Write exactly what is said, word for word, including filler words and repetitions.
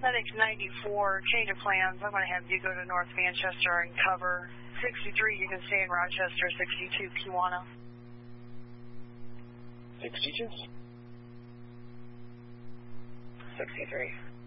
Medic ninety-four, change of plans. I'm going to have you go to North Manchester and cover. sixty-three, you can stay in Rochester. sixty-two, Kiwana. sixty-two. sixty-three.